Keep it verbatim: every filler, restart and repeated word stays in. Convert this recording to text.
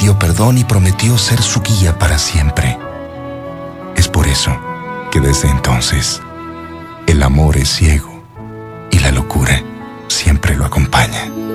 pidió perdón y prometió ser su guía para siempre. Es por eso que desde entonces el amor es ciego y la locura siempre lo acompaña.